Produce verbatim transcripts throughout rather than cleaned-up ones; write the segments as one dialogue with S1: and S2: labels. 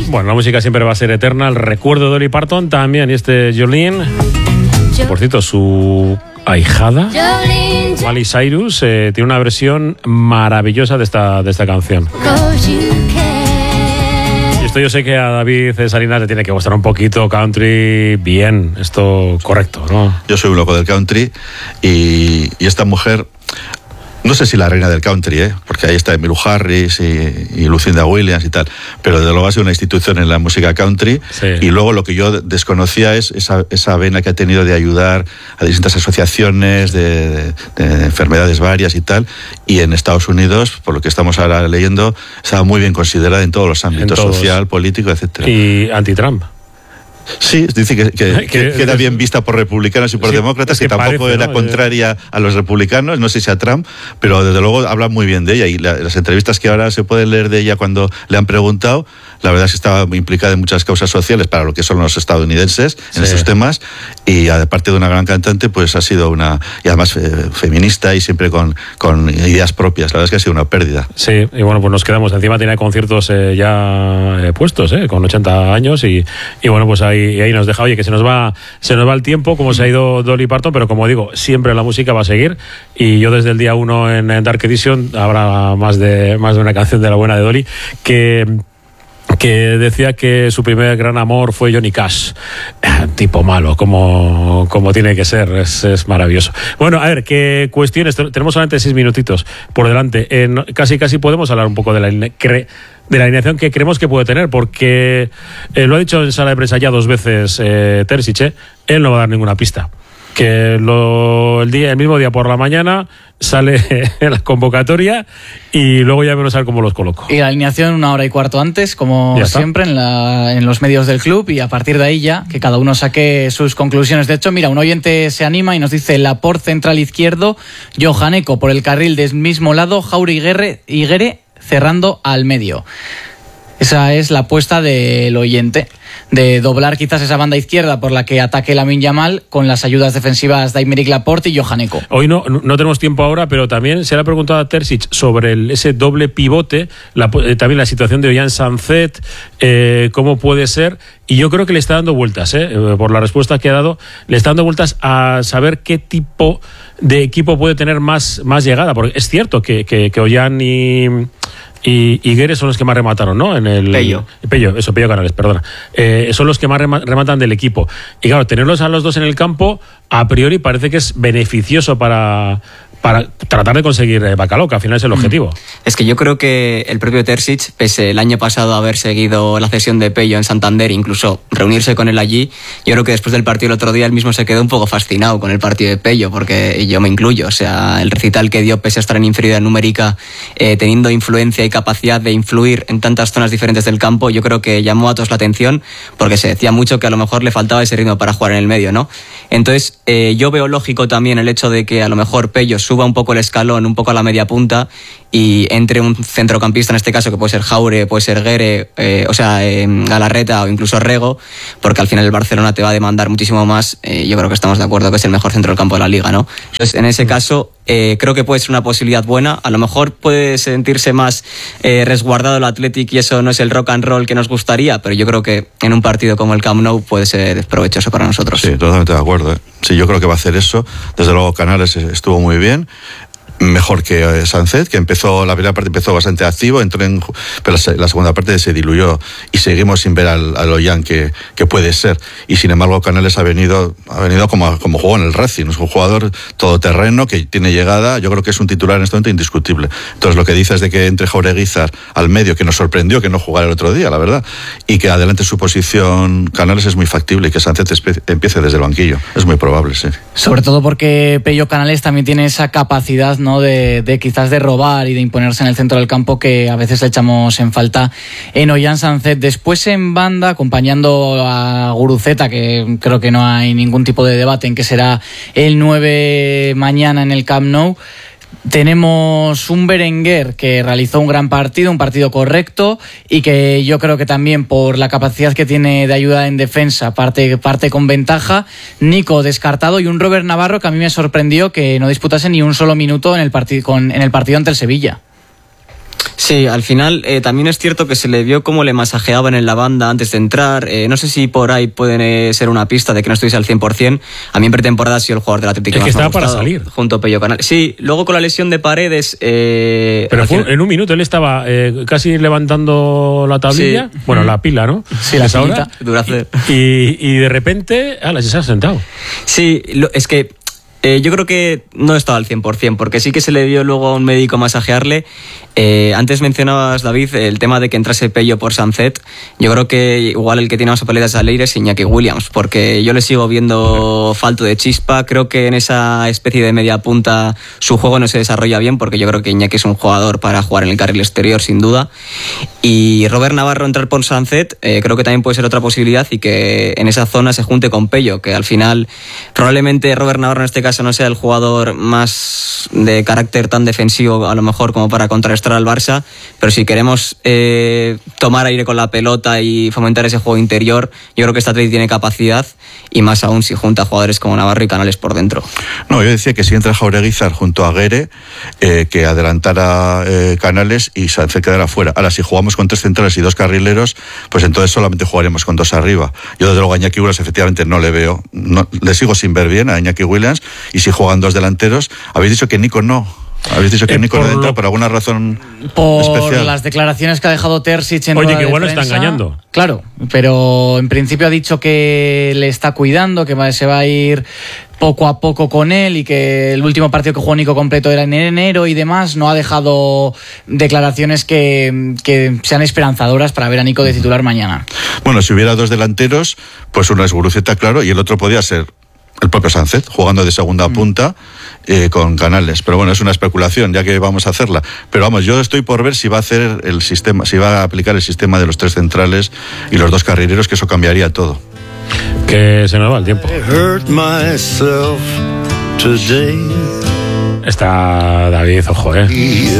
S1: Bueno, la música siempre va a ser eterna. El recuerdo de Dolly Parton también. Y este Jolene, por cierto, su ahijada, Miley Cyrus, eh, tiene una versión maravillosa de esta, de esta canción. Y esto yo sé que a David Salinas le tiene que gustar un poquito country bien. Esto correcto, ¿no?
S2: Yo soy un loco del country y, y esta mujer... No sé si la reina del country, ¿eh? Porque ahí está Emmylou Harris y, y Lucinda Williams y tal, pero desde luego ha sido una institución en la música country.
S1: Sí.
S2: Y luego lo que yo desconocía es esa, esa vena que ha tenido de ayudar a distintas asociaciones de, de, de enfermedades varias y tal, y en Estados Unidos, por lo que estamos ahora leyendo, estaba muy bien considerada en todos los ámbitos, social, político, etcétera.
S1: Y anti-Trump.
S2: Sí, dice que, que, que queda bien vista por republicanos y por sí, demócratas, que, que tampoco parece, era ¿no? contraria a los republicanos, no sé si a Trump, pero desde luego habla muy bien de ella, y la, las entrevistas que ahora se pueden leer de ella cuando le han preguntado, la verdad es que estaba implicada en muchas causas sociales para lo que son los estadounidenses en sí. estos temas, y aparte de una gran cantante, pues ha sido una, y además eh, feminista y siempre con, con ideas propias. La verdad es que ha sido una pérdida.
S1: Sí, y bueno, pues nos quedamos, encima tiene conciertos eh, ya eh, puestos, eh, con ochenta años, y, y bueno, pues ahí Y ahí nos deja, oye, que se nos va se nos va el tiempo, como se ha ido Dolly Parton, pero como digo, siempre la música va a seguir, y yo desde el día uno en Dark Edition habrá más de más de una canción de la buena de Dolly, que que decía que su primer gran amor fue Johnny Cash, tipo malo, como, como tiene que ser, es, es maravilloso. Bueno, a ver, ¿qué cuestiones? Tenemos solamente seis minutitos por delante. Eh, casi casi podemos hablar un poco de la de la alineación que creemos que puede tener, porque eh, lo ha dicho en sala de prensa ya dos veces eh, Terzic, eh, él no va a dar ninguna pista. Que lo, el, día, el mismo día por la mañana sale la convocatoria y luego ya veremos a ver cómo los coloco.
S3: Y la alineación una hora y cuarto antes, como siempre, en, la, en los medios del club, y a partir de ahí ya que cada uno saque sus conclusiones. De hecho, mira, un oyente se anima y nos dice: Laporte central izquierdo, Johaneko por el carril del mismo lado, Jauri Higuere cerrando al medio. Esa es la apuesta del oyente, de doblar quizás esa banda izquierda por la que ataque Lamine Yamal con las ayudas defensivas de Aymeric Laporte y Johaneko.
S1: Hoy no, no tenemos tiempo ahora, pero también se le ha preguntado a Terzic sobre el, ese doble pivote, la, eh, también la situación de Ollán Sanzet, eh, cómo puede ser, y yo creo que le está dando vueltas, eh, por la respuesta que ha dado, le está dando vueltas a saber qué tipo de equipo puede tener más, más llegada, porque es cierto que, que, que Ollán y... y Higuere son los que más remataron, ¿no? En el
S4: Pello.
S1: Pello, eso, Pello Canales, perdona. Eh, son los que más rematan del equipo. Y claro, tenerlos a los dos en el campo, a priori parece que es beneficioso para... para tratar de conseguir Bacalao, que al final es el objetivo.
S4: Es que yo creo que el propio Terzic, pese el año pasado haber seguido la cesión de Pello en Santander, incluso reunirse con él allí, yo creo que después del partido el otro día él mismo se quedó un poco fascinado con el partido de Pello, porque yo me incluyo, o sea, el recital que dio pese a estar en inferioridad numérica, eh, teniendo influencia y capacidad de influir en tantas zonas diferentes del campo, yo creo que llamó a todos la atención, porque se decía mucho que a lo mejor le faltaba ese ritmo para jugar en el medio, ¿no? Entonces, eh, yo veo lógico también el hecho de que a lo mejor Pello suba un poco el escalón, un poco a la media punta, y entre un centrocampista, en este caso, que puede ser Jaure, puede ser Guere, eh, o sea, eh, Galarreta o incluso Rego, porque al final el Barcelona te va a demandar muchísimo más. Eh, yo creo que estamos de acuerdo que es el mejor centro del campo de la Liga, ¿no? Entonces, en ese caso, eh, creo que puede ser una posibilidad buena. A lo mejor puede sentirse más eh, resguardado el Athletic y eso no es el rock and roll que nos gustaría, pero yo creo que en un partido como el Camp Nou puede ser provechoso para nosotros.
S2: Sí, totalmente de acuerdo, ¿eh? Sí, yo creo que va a hacer eso. Desde luego Canales estuvo muy bien, mejor que Sanzet, que empezó, la primera parte empezó bastante activo, entró en, pero la segunda parte se diluyó y seguimos sin ver al, al Ollán que, que puede ser. Y sin embargo Canales ha venido, ha venido como, como jugó en el Racing, es un jugador todoterreno que tiene llegada, yo creo que es un titular en este momento indiscutible. Entonces lo que dices de que entre Jaureguizar al medio, que nos sorprendió que no jugara el otro día, la verdad, y que adelante su posición Canales, es muy factible, y que Sanzet empiece desde el banquillo, es muy probable, sí.
S3: Sobre todo porque Pello Canales también tiene esa capacidad, ¿no? ¿no? De, de quizás de robar y de imponerse en el centro del campo, que a veces le echamos en falta en Ollán Sanzet. Después en banda, acompañando a Guruceta, que creo que no hay ningún tipo de debate en que será el nueve mañana en el Camp Nou. Tenemos un Berenguer que realizó un gran partido, un partido correcto, y que yo creo que también por la capacidad que tiene de ayuda en defensa parte, parte con ventaja. Nico descartado, y un Robert Navarro que a mí me sorprendió que no disputase ni un solo minuto en el, partid- con, en el partido ante el Sevilla.
S4: Sí, al final eh, también es cierto que se le vio cómo le masajeaban en la banda antes de entrar. Eh, no sé si por ahí puede eh, ser una pista de que no estuviese al cien por ciento. A mí en pretemporada ha sido el jugador del Atlético
S1: que
S4: más
S1: estaba
S4: me ha gustado,
S1: para salir.
S4: Junto a Pello Canales. Sí, luego con la lesión de Paredes... Eh,
S1: Pero fue,
S4: hacia...
S1: en un minuto él estaba eh, casi levantando la tablilla, sí. bueno, la pila, ¿no?
S3: Sí, la pilita.
S1: Y, y de repente, ala, se ha sentado.
S4: Sí, lo, es que... Eh, yo creo que no estaba al cien por ciento, porque sí que se le vio luego a un médico masajearle. Eh, antes mencionabas, David, el tema de que entrase Pello por Sancet. Yo creo que igual el que tiene más papeletas a leer es Iñaki Williams, porque yo le sigo viendo falto de chispa. Creo que en esa especie de media punta su juego no se desarrolla bien, porque yo creo que Iñaki es un jugador para jugar en el carril exterior, sin duda. Y Robert Navarro entrar por Sancet, eh, creo que también puede ser otra posibilidad, y que en esa zona se junte con Pello, que al final probablemente Robert Navarro en este caso no sea el jugador más de carácter tan defensivo a lo mejor como para contrarrestar al Barça, pero si queremos eh, tomar aire con la pelota y fomentar ese juego interior, yo creo que este Atleti tiene capacidad, y más aún si junta jugadores como Navarro y Canales por dentro.
S2: No, yo decía que si entra Jaureguizar junto a Guere, eh, que adelantara eh, Canales y se quedara fuera. Ahora, si jugamos con tres centrales y dos carrileros, pues entonces solamente jugaremos con dos arriba. Yo desde luego a Iñaki Williams efectivamente no le veo, no, le sigo sin ver bien a Iñaki Williams, y si juegan dos delanteros, habéis dicho que Nico no. Habéis dicho que eh, Nico no entra por alguna razón
S3: por
S2: especial.
S3: Por las declaraciones que ha dejado Terzic en
S1: Oye,
S3: rueda
S1: que
S3: de
S1: igual lo
S3: prensa.
S1: está engañando.
S3: Claro, pero en principio ha dicho que le está cuidando, que se va a ir poco a poco con él, y que el último partido que jugó Nico completo era en enero y demás. No ha dejado declaraciones que, que sean esperanzadoras para ver a Nico de titular mañana.
S2: Bueno, si hubiera dos delanteros, pues uno es Guruceta, claro, y el otro podía ser el propio Sancet, jugando de segunda mm. punta eh, con Canales. Pero bueno, es una especulación, ya que vamos a hacerla. Pero vamos, yo estoy por ver si va a hacer el sistema, si va a aplicar el sistema de los tres centrales y los dos carrileros, que eso cambiaría todo.
S1: Que se nos va el tiempo. Está David, ojo, eh.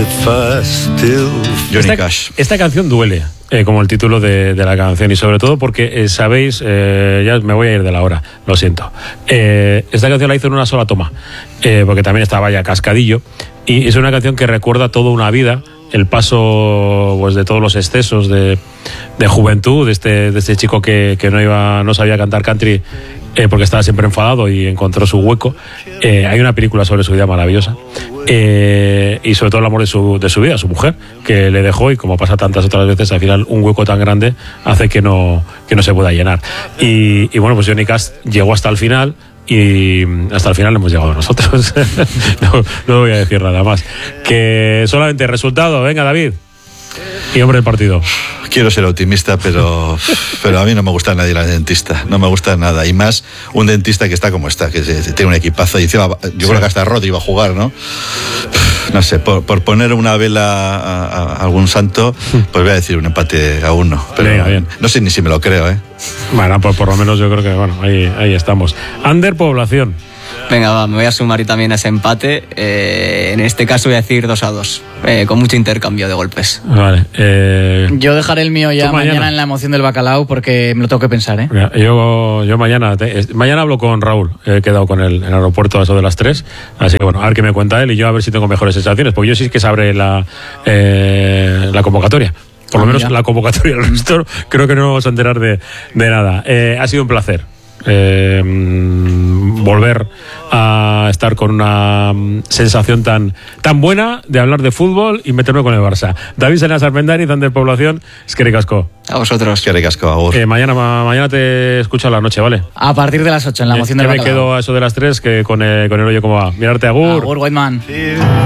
S2: Johnny
S1: esta,
S2: Cash.
S1: Esta canción duele, eh, como el título de, de la canción, y sobre todo porque, eh, sabéis, eh, ya me voy a ir de la hora, lo siento. Eh, esta canción la hizo en una sola toma, eh, porque también estaba ya cascadillo, y es una canción que recuerda toda una vida, el paso pues de todos los excesos de, de juventud, de este, de este chico que, que no iba, no sabía cantar country, eh, porque estaba siempre enfadado y encontró su hueco. Eh, hay una película sobre su vida maravillosa, eh, y sobre todo el amor de su, de su vida, su mujer, que le dejó, y como pasa tantas otras veces, al final un hueco tan grande hace que no, que no se pueda llenar. Y, y bueno, pues Johnny Cash llegó hasta el final, y hasta el final hemos llegado nosotros. no, no voy a decir nada más. Que solamente el resultado. Venga, David. Y hombre, el partido.
S2: Quiero ser optimista, pero, pero a mí no me gusta nadie la dentista. No me gusta nada. Y más un dentista que está como está, que tiene un equipazo. Y encima, yo sí. creo que hasta Rodri iba a jugar, ¿no? No sé, por, por poner una vela a, a algún santo, pues voy a decir un empate a uno. Pero Venga, bien. No sé ni si me lo creo, ¿eh?
S1: Bueno, pues por lo menos yo creo que, bueno, ahí, ahí estamos. Ander, población.
S4: Venga, va, me voy a sumar y también a ese empate. Eh, en este caso voy a decir dos a dos, eh, con mucho intercambio de golpes.
S1: Vale. Eh...
S3: Yo dejaré el mío ya mañana? mañana en la emoción del bacalao, porque me lo tengo que pensar, ¿eh?
S1: Yo, yo mañana te, mañana hablo con Raúl. He quedado con él en el aeropuerto a eso de las tres. Así que bueno, a ver qué me cuenta él, y yo a ver si tengo mejores sensaciones, porque yo sí que sabré la, eh, la convocatoria. Por lo menos la convocatoria. El resto creo que no vamos a enterar de, de nada. Eh, ha sido un placer. Eh, volver a estar con una sensación tan, tan buena de hablar de fútbol y meterme con el Barça. David Senas Armendariz, Ander Población, es que ricasco.
S4: A vosotros.
S2: Que ricasco, agur.
S1: Eh, mañana, ma, mañana te escucho a la noche, ¿vale?
S3: A partir de las ocho en la emoción
S1: eh,
S3: del
S1: bacalao. Me quedo a eso de las tres, que con el, con el hoyo como va. Mirarte, agur.
S3: Agur, Whiteman.